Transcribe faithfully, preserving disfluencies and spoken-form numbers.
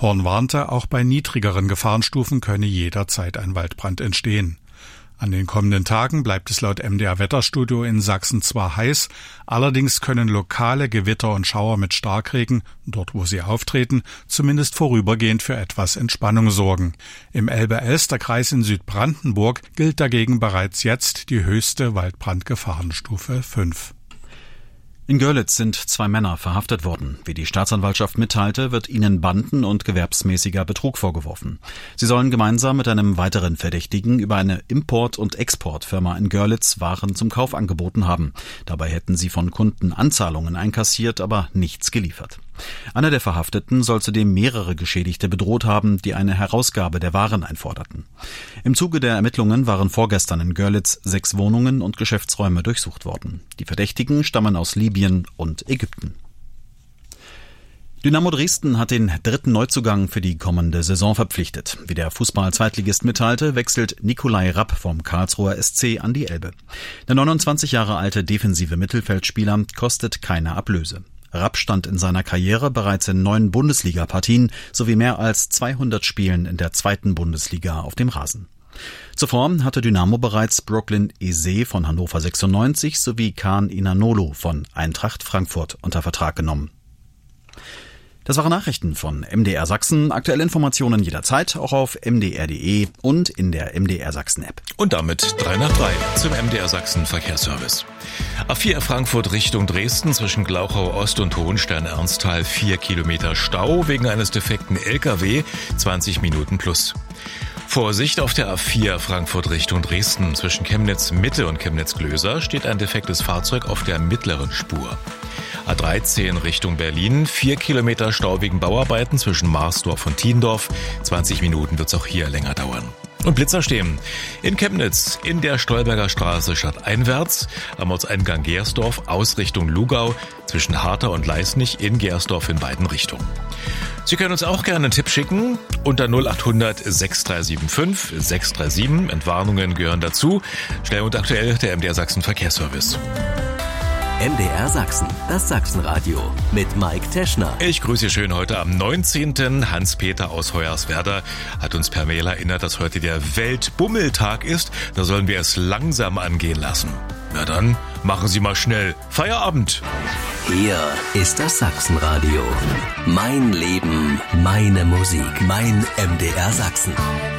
Horn warnte, auch bei niedrigeren Gefahrenstufen könne jederzeit ein Waldbrand entstehen. An den kommenden Tagen bleibt es laut M D R-Wetterstudio in Sachsen zwar heiß, allerdings können lokale Gewitter und Schauer mit Starkregen, dort wo sie auftreten, zumindest vorübergehend für etwas Entspannung sorgen. Im Elbe-Elster-Kreis in Südbrandenburg gilt dagegen bereits jetzt die höchste Waldbrandgefahrenstufe fünf. In Görlitz sind zwei Männer verhaftet worden. Wie die Staatsanwaltschaft mitteilte, wird ihnen Banden- und gewerbsmäßiger Betrug vorgeworfen. Sie sollen gemeinsam mit einem weiteren Verdächtigen über eine Import- und Exportfirma in Görlitz Waren zum Kauf angeboten haben. Dabei hätten sie von Kunden Anzahlungen einkassiert, aber nichts geliefert. Einer der Verhafteten soll zudem mehrere Geschädigte bedroht haben, die eine Herausgabe der Waren einforderten. Im Zuge der Ermittlungen waren vorgestern in Görlitz sechs Wohnungen und Geschäftsräume durchsucht worden. Die Verdächtigen stammen aus Libyen und Ägypten. Dynamo Dresden hat den dritten Neuzugang für die kommende Saison verpflichtet. Wie der Fußball-Zweitligist mitteilte, wechselt Nikolai Rapp vom Karlsruher S C an die Elbe. Der neunundzwanzig Jahre alte defensive Mittelfeldspieler kostet keine Ablöse. Rapp stand in seiner Karriere bereits in neun Bundesliga-Partien sowie mehr als zweihundert Spielen in der zweiten Bundesliga auf dem Rasen. Zuvor hatte Dynamo bereits Brooklyn Eze von Hannover sechsundneunzig sowie Kaan Inanolu von Eintracht Frankfurt unter Vertrag genommen. Das waren Nachrichten von M D R Sachsen. Aktuelle Informationen jederzeit auch auf m d r punkt d e und in der M D R Sachsen App. Und damit drei nach drei zum M D R Sachsen Verkehrsservice. A vier Frankfurt Richtung Dresden zwischen Glauchau Ost und Hohenstein-Ernsthal vier Kilometer Stau wegen eines defekten L K W, zwanzig Minuten plus. Vorsicht auf der A vier Frankfurt Richtung Dresden zwischen Chemnitz Mitte und Chemnitz Glöser steht ein defektes Fahrzeug auf der mittleren Spur. A dreizehn Richtung Berlin, vier Kilometer Stau wegen Bauarbeiten zwischen Marsdorf und Tiendorf. zwanzig Minuten wird es auch hier länger dauern. Und Blitzer stehen in Chemnitz, in der Stolberger Straße stadteinwärts, am Ortseingang Gersdorf, Ausrichtung Lugau, zwischen Harter und Leisnig in Gersdorf in beiden Richtungen. Sie können uns auch gerne einen Tipp schicken unter null acht hundert sechs drei sieben fünf sechs drei sieben. Entwarnungen gehören dazu. Schnell und aktuell der M D R Sachsen Verkehrsservice. M D R Sachsen, das Sachsenradio mit Mike Teschner. Ich grüße Sie schön heute am neunzehnten Hans-Peter aus Hoyerswerda hat uns per Mail erinnert, dass heute der Weltbummeltag ist. Da sollen wir es langsam angehen lassen. Na dann, machen Sie mal schnell Feierabend. Hier ist das Sachsenradio. Mein Leben, meine Musik, mein M D R Sachsen.